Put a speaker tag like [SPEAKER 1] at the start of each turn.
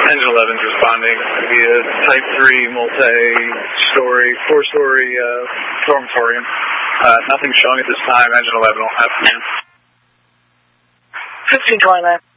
[SPEAKER 1] Engine 11's responding via Type 3 multi-story, 4-story dormitorium. Nothing showing at this time. Engine 11 will have command.
[SPEAKER 2] 1529.